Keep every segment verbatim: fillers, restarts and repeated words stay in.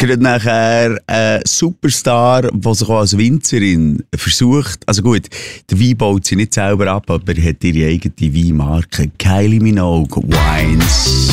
hat nachher ein Superstar, der sich auch als Winzerin versucht, also gut, der Wein baut sie nicht selber ab, aber er hat ihre eigene Weinmarke, Kylie Minogue Wines.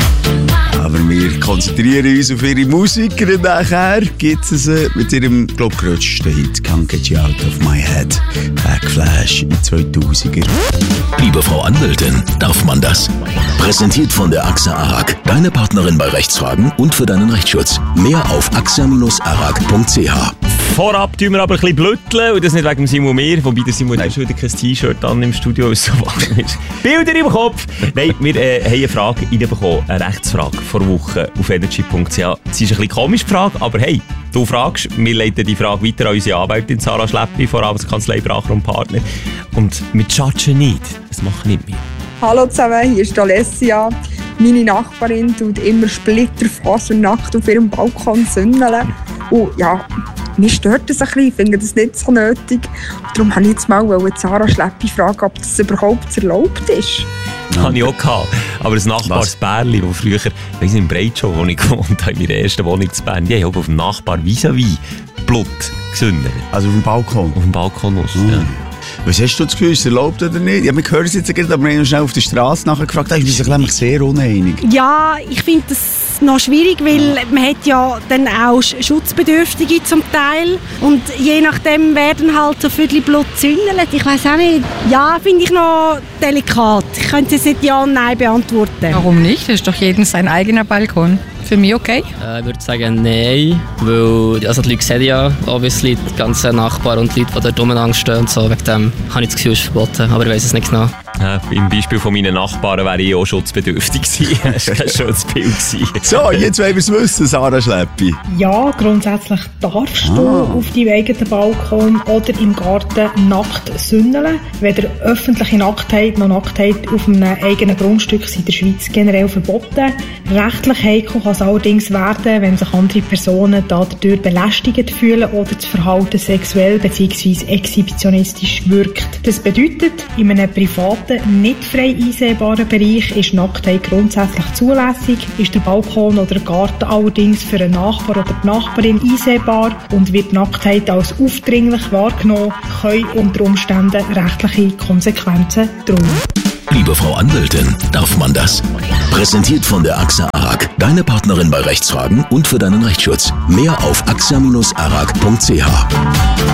Aber wir konzentrieren uns auf ihre Musik und nachher gibt es sie mit ihrem, glaube ich, grössten Hit «Can't Get You Out of My Head». Backflash in zweitausender. Liebe Frau Anwältin, darf man das? Präsentiert von der A X A ARAG, deine Partnerin bei Rechtsfragen und für deinen Rechtsschutz. Mehr auf a x a dash arag punkt c h. Vorab tun wir aber ein bisschen blütteln und das nicht wegen Simon Mehr, wobei der Simon hat schon wieder kein T-Shirt an im Studio, weil es so warm ist. Bilder im Kopf! Nein, wir äh, haben eine Frage reinbekommen, eine Rechtsfrage vor Woche auf energy punkt c h. Es ist eine bisschen komische Frage, aber hey, du fragst, wir leiten die Frage weiter an unsere Anwältin Sarah Schleppi von Arbeitskanzlei Bracher und Partner. Und wir judgen nicht, das machen nicht wir. Hallo zusammen, hier ist Alessia. Meine Nachbarin tut immer splitterfasernackt auf ihrem Balkon sündeln. Und ja, mich stört das ein bisschen, ich finde das nicht so nötig. Darum wollte ich jetzt mal Sarah Schleppi fragen, ob das überhaupt erlaubt ist. Das hatte ich auch gehabt. Aber ein Nachbarsbärli, das früher, weiss nicht, in Breitschow, wo ich gewohnt habe, in meiner ersten Wohnung zu Bern, die haben auf dem Nachbar vis-à-vis Blut gesündet. Also auf dem Balkon? Auf dem Balkon aus, mhm. ja. Was hast du das Gefühl, ist es erlaubt oder nicht? Ja, wir hören es jetzt gerade, aber wir haben schnell auf der Straße nachher gefragt, da ist man sich sehr uneinig. Ja, ich finde das noch schwierig, weil man hat ja dann auch Schutzbedürftige zum Teil und je nachdem werden halt so viel Blut zündelt. Ich weiss auch nicht. Ja, finde ich noch delikat. Ich könnte es nicht ja und nein beantworten. Warum nicht? Das ist doch jedem sein eigener Balkon. Für mich okay? Äh, ich würde sagen, nein, weil also die Leute sehen ja obviously die ganzen Nachbarn und die Leute, die dort umeinander stehen und so. Wegen dem habe ich das Gefühl, es ist verboten, aber ich weiss es nicht genau. Ja, im Beispiel von meinen Nachbarn wäre ich auch schutzbedürftig gewesen. Das war kein schönes Bild gewesen. So, jetzt wollen wir es wissen, Sarah Schleppi. Ja, grundsätzlich darfst du ah. auf deinem eigenen Balkon oder im Garten nackt sündeln. Weder öffentliche Nacktheit noch Nacktheit auf einem eigenen Grundstück sind in der Schweiz generell verboten. Rechtlich heikel kann es allerdings werden, wenn sich andere Personen dadurch belästigt fühlen oder das Verhalten sexuell bzw. exhibitionistisch wirkt. Das bedeutet, in einem privaten, nicht frei einsehbaren Bereich ist Nacktheit grundsätzlich zulässig, ist der Balkon oder der Garten allerdings für einen Nachbar oder die Nachbarin einsehbar und wird Nacktheit als aufdringlich wahrgenommen, können unter Umständen rechtliche Konsequenzen drohen. Liebe Frau Anwältin, darf man das? Präsentiert von der A X A ARAG, deine Partnerin bei Rechtsfragen und für deinen Rechtsschutz. Mehr auf a x a dash arag punkt c h.